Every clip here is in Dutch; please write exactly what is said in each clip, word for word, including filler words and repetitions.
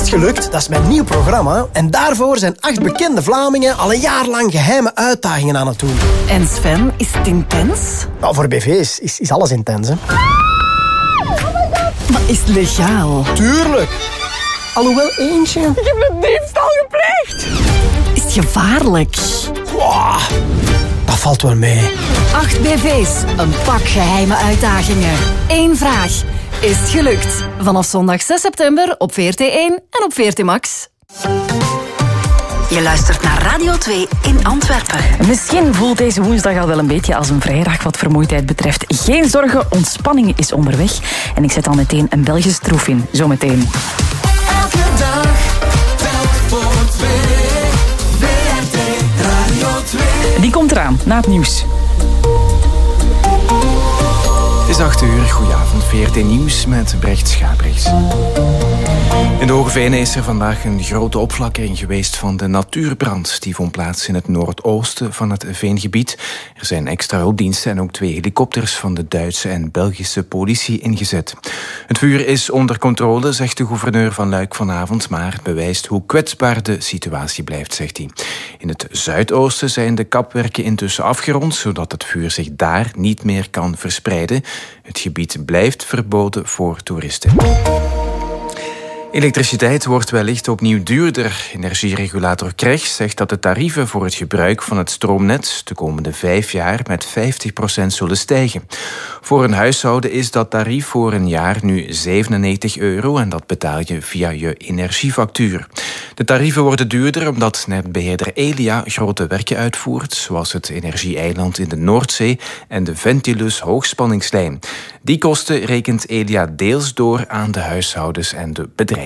het gelukt? Dat is mijn nieuw programma. En daarvoor zijn acht bekende Vlamingen al een jaar lang geheime uitdagingen aan het doen. En Sven, is het intens? Nou, voor B V's is, is alles intens, hè. Maar is het legaal? Tuurlijk. Alhoewel eentje... Ik heb een diefstal gepleegd. Is het gevaarlijk? Wow, dat valt wel mee. Acht B V's, een pak geheime uitdagingen. Eén vraag. Is het gelukt? Vanaf zondag zes september op V R T één en op V R T Max. Je luistert naar Radio twee in Antwerpen. Misschien voelt deze woensdag al wel een beetje als een vrijdag wat vermoeidheid betreft. Geen zorgen, ontspanning is onderweg. En ik zet al meteen een Belgisch troef in. Zometeen. Elke dag, telk voor twee. V R T Radio twee. Die komt eraan, na het nieuws. Het is acht uur, goedenavond, V R T Nieuws met Brecht Schabrichs. In de Hoge Venen is er vandaag een grote opflakkering geweest van de natuurbrand. Die vond plaats in het noordoosten van het veengebied. Er zijn extra hulpdiensten en ook twee helikopters van de Duitse en Belgische politie ingezet. Het vuur is onder controle, zegt de gouverneur van Luik vanavond, maar het bewijst hoe kwetsbaar de situatie blijft, zegt hij. In het zuidoosten zijn de kapwerken intussen afgerond, zodat het vuur zich daar niet meer kan verspreiden. Het gebied blijft verboden voor toeristen. Elektriciteit wordt wellicht opnieuw duurder. Energieregulator Krech zegt dat de tarieven voor het gebruik van het stroomnet de komende vijf jaar met vijftig procent zullen stijgen. Voor een huishouden is dat tarief voor een jaar nu zevenennegentig euro en dat betaal je via je energiefactuur. De tarieven worden duurder omdat netbeheerder Elia grote werken uitvoert, zoals het Energie-eiland in de Noordzee en de Ventilus hoogspanningslijn. Die kosten rekent Elia deels door aan de huishoudens en de bedrijven.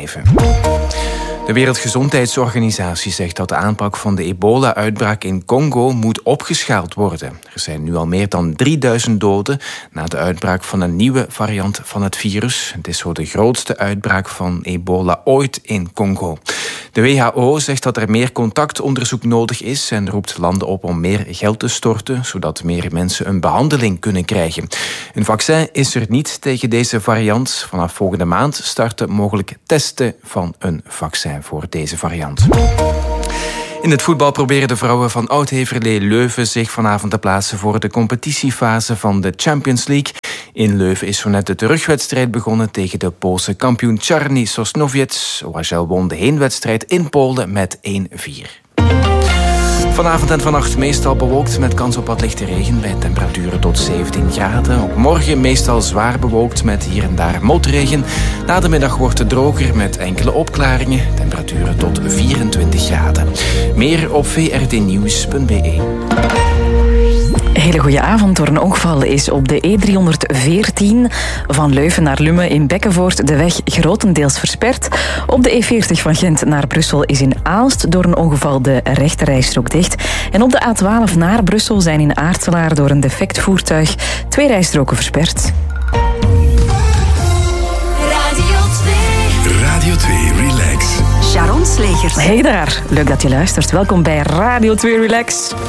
De Wereldgezondheidsorganisatie zegt dat de aanpak van de ebola-uitbraak in Congo moet opgeschaald worden. Er zijn nu al meer dan drieduizend doden na de uitbraak van een nieuwe variant van het virus. Het is zo de grootste uitbraak van ebola ooit in Congo. De W H O zegt dat er meer contactonderzoek nodig is en roept landen op om meer geld te storten, zodat meer mensen een behandeling kunnen krijgen. Een vaccin is er niet tegen deze variant. Vanaf volgende maand starten mogelijk testen van een vaccin voor deze variant. In het voetbal proberen de vrouwen van Oud-Heverlee Leuven zich vanavond te plaatsen voor de competitiefase van de Champions League. In Leuven is zo net de terugwedstrijd begonnen tegen de Poolse kampioen Czarny Sosnowiec. O H L won de heenwedstrijd in Polen met één vier. Vanavond en vannacht meestal bewolkt met kans op wat lichte regen bij temperaturen tot zeventien graden. Ook morgen meestal zwaar bewolkt met hier en daar motregen. Na de middag wordt het droger met enkele opklaringen. Temperaturen tot vierentwintig graden. Meer op v r t nieuws punt b e. Hele goede avond. Door een ongeval is op de E driehonderdveertien van Leuven naar Lummen in Bekkenvoort de weg grotendeels versperd. Op de E veertig van Gent naar Brussel is in Aalst door een ongeval de rechterrijstrook dicht. En op de A twaalf naar Brussel zijn in Aartselaar door een defect voertuig twee rijstroken versperd. Radio twee. Radio twee Relax. Sharon Slegers. Hey daar, leuk dat je luistert. Welkom bij Radio twee Relax.